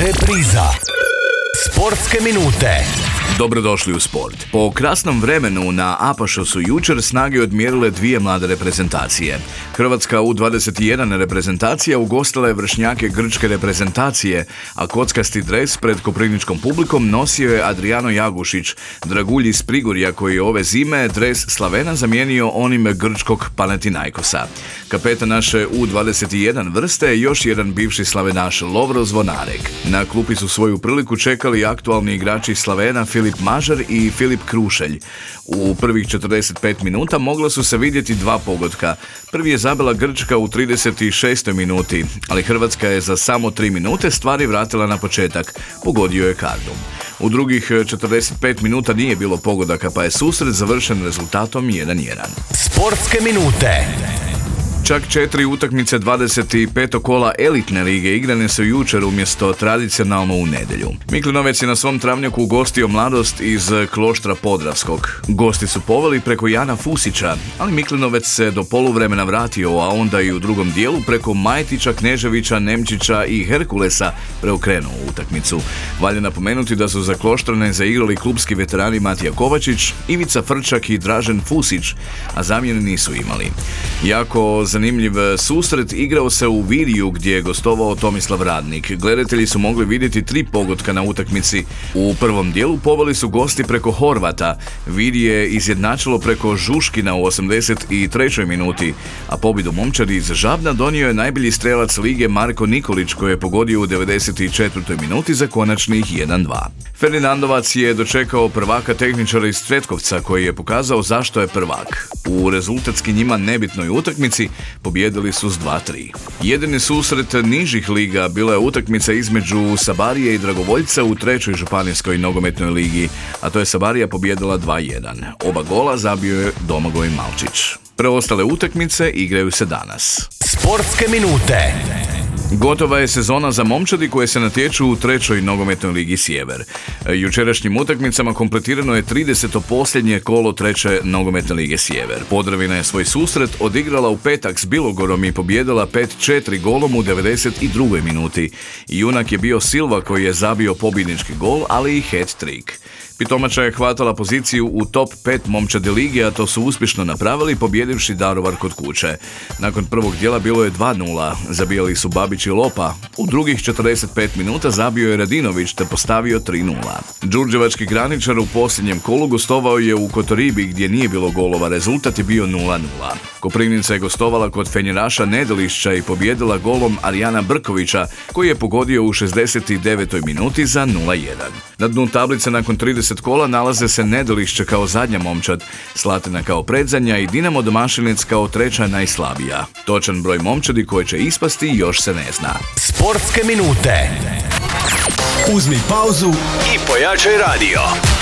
Repriza. Sportske minute. Dobrodošli u sport. Po krasnom vremenu na Apašu su jučer snage odmjerile dvije mlade reprezentacije. Hrvatska U21 reprezentacija ugostila je vršnjake grčke reprezentacije, a kockasti dres pred koprivničkom publikom nosio je Adriano Jagušić, dragulj iz Prigorja koji je ove zime dres Slavena zamijenio onim grčkog Panathinaikosa. Kapetan naše U21 vrste je još jedan bivši Slavenaš, Lovro Zvonarek. Na klupi su svoju priliku čekali aktualni igrači Slavena Filip Mažar i Filip Krušelj. U prvih 45 minuta mogla su se vidjeti dva pogotka. Prvi je zabila Grčka u 36. minuti, ali Hrvatska je za samo 3 minute stvari vratila na početak. Pogodio je Kardum. U drugih 45 minuta nije bilo pogodaka, pa je susret završen rezultatom 1:1. Sportske minute. Čak 4 utakmice 25. kola elitne lige igrane su jučer umjesto tradicionalno u nedjelju. Miklinovec je na svom travnjaku ugostio Mladost iz Kloštra Podravskog. Gosti su poveli preko Jana Fusića, ali Miklinovec se do poluvremena vratio, a onda i u drugom dijelu preko Majetića, Kneževića, Nemčića i Herkulesa preokrenuo utakmicu. Valja napomenuti da su za Kloštrane zaigrali klubski veterani Matija Kovačić, Ivica Frčak i Dražen Fusić, a zamjene nisu imali. Jako zanimljiv susret igrao se u Viriju gdje je gostovao Tomislav Radnik. Gledatelji su mogli vidjeti 3 pogotka na utakmici. U prvom dijelu poveli su gosti preko Horvata. Viri je izjednačilo preko Žuškina u 83. minuti, a pobjedu momčadi iz Žabna donio je najbolji strelac lige Marko Nikolić koji je pogodio u 94. minuti za konačnih 1:2. Ferdinandovac je dočekao prvaka tehničara iz Cvetkovca koji je pokazao zašto je prvak. U rezultatski njima nebitnoj utakmici pobijedili su s 2:3. Jedini susret nižih liga bila je utakmica između Sabarije i Dragovoljca u 3. županijskoj nogometnoj ligi, a to je Sabarija pobijedila 2:1. Oba gola zabio je Domagoj Malčić. Preostale utakmice igraju se danas. Sportske minute. Gotova je sezona za momčadi koje se natječu u 3. nogometnoj ligi Sjever. Jučerašnjim utakmicama kompletirano je 30. posljednje kolo 3. nogometne lige Sjever. Podravina je svoj susret odigrala u petak s Bilogorom i pobijedila 5-4 golom u 92. minuti. Junak je bio Silva koji je zabio pobjednički gol, ali i hat-trick. Pitomača je hvatala poziciju u top 5 momčadi lige, a to su uspješno napravili pobjedivši Daruvar kod kuće. Nakon prvog dijela bilo je 2:0, zabijali su Babić i Lopa. U drugih 45 minuta zabio je Radinović te postavio 3:0. Đurđevački graničar u posljednjem kolu gostovao je u Kotoribi gdje nije bilo golova, rezultat je bio 0:0. Koprivnica je gostovala kod Fenjeraša Nedelišća i pobjedila golom Arijana Brkovića koji je pogodio u 69. minuti za 0:1. Na dnu tablice nakon 30 kola nalaze se Nedelišće kao zadnja momčad, Slatina kao predzadnja i Dinamo Domašinec kao treća najslabija. Točan broj momčadi koje će ispasti još se ne zna. Sportske minute. Uzmi pauzu I pojačaj radio.